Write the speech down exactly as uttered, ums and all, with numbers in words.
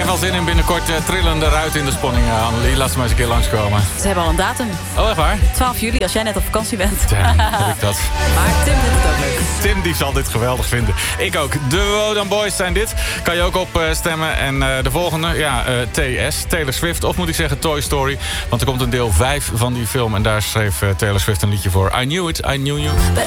wel zin in binnenkort uh, trillende ruit in de sponning, uh, Annelie. Laat ze maar eens een keer langskomen. Ze hebben al een datum. Oh, echt waar? twaalf juli, als jij net op vakantie bent. Damn, heb ik dat. Maar Tim vindt het ook leuk. Tim die zal dit geweldig vinden. Ik ook. De Wodan Boys zijn dit. Kan je ook op uh, stemmen. En uh, de volgende, ja, uh, T S, Taylor Swift. Of moet ik zeggen Toy Story. Want er komt een deel vijf van die film. En daar schreef uh, Taylor Swift een liedje voor. I knew it, I knew you. But